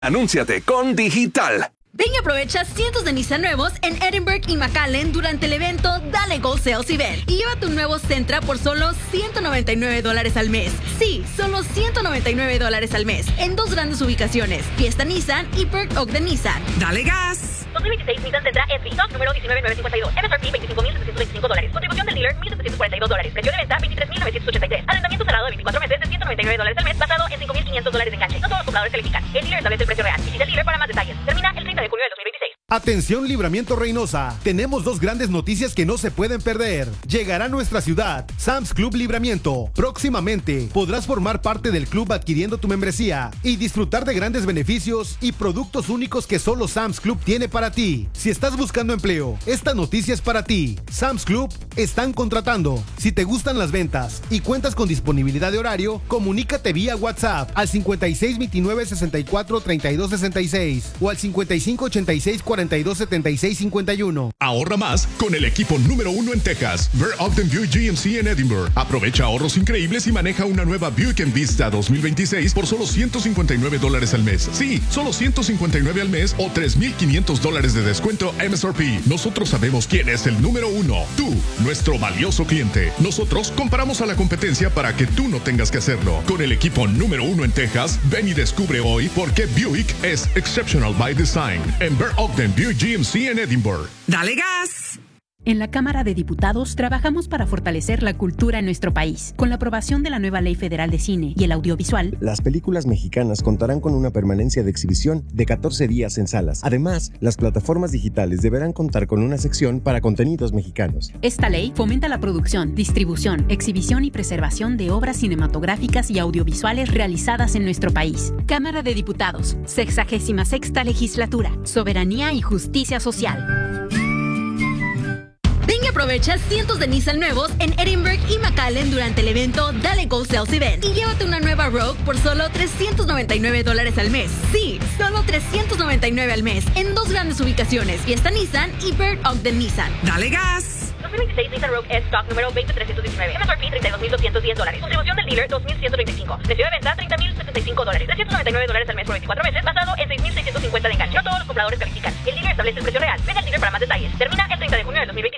Anúnciate con Digital. Ven y aprovecha cientos de Nissan nuevos en Edinburgh y McAllen durante el evento Dale Go Sales Event. Y lleva tu nuevo Sentra por solo $199 al mes. Sí, solo $199 al mes. En 2 grandes ubicaciones, Fiesta Nissan y Perk Oak de Nissan. ¡Dale gas! 2026 Nissan Sentra SI, stock número 19952, MSRP $25,725, cotización del dealer $1,742, precio de venta $23,983, arrendamiento cerrado de 24 meses de $199 al mes, basado en $5,500 de enganche. No todos los compradores califican. El dealer establece el precio real. Visita el dealer para más detalles. Termina el 30 de junio del 2026. Atención Libramiento Reynosa, tenemos 2 grandes noticias que no se pueden perder. Llegará a nuestra ciudad Sam's Club Libramiento. Próximamente podrás formar parte del club adquiriendo tu membresía y disfrutar de grandes beneficios y productos únicos que solo Sam's Club tiene para ti. Si estás buscando empleo, esta noticia es para ti. Sam's Club están contratando. Si te gustan las ventas y cuentas con disponibilidad de horario, comunícate vía WhatsApp al 5629-643266 o al 5586-427651. Ahorra más con el equipo número 1 en Texas, Ver Ogden Buick GMC en Edinburgh. Aprovecha ahorros increíbles y maneja una nueva Buick Envista 2026 por solo $159 al mes. Sí, solo $159 al mes o $3,500 de descuento MSRP. Nosotros sabemos quién es el número 1. Tú, nuestro valioso cliente. Nosotros comparamos a la competencia para que tú no tengas que hacerlo. Con el equipo número 1 en Texas, ven y descubre hoy por qué Buick es exceptional by design en Ver Ogden Buick GMC en Edinburgh. ¡Dale gas! En la Cámara de Diputados trabajamos para fortalecer la cultura en nuestro país. Con la aprobación de la nueva Ley Federal de Cine y el Audiovisual, las películas mexicanas contarán con una permanencia de exhibición de 14 días en salas. Además, las plataformas digitales deberán contar con una sección para contenidos mexicanos. Esta ley fomenta la producción, distribución, exhibición y preservación de obras cinematográficas y audiovisuales realizadas en nuestro país. Cámara de Diputados, 66ª Legislatura, Soberanía y Justicia Social. Ven y aprovecha cientos de Nissan nuevos en Edinburgh y McAllen durante el evento Dale Go Sales Event. Y llévate una nueva Rogue por solo $399 al mes. Sí, solo $399 al mes. En 2 grandes ubicaciones, Fiesta Nissan y Bird Ogden Nissan. ¡Dale gas! 2026 Nissan Rogue S stock número 20319, MSRP $32,210, distribución del dealer $2,135, precio de venta $30,075, $399 al mes por 24 meses, basado en $6,650 de enganche. No todos los compradores califican. El dealer establece el precio real. Ven al dealer para más detalles. Termina el 30 de junio del 2026.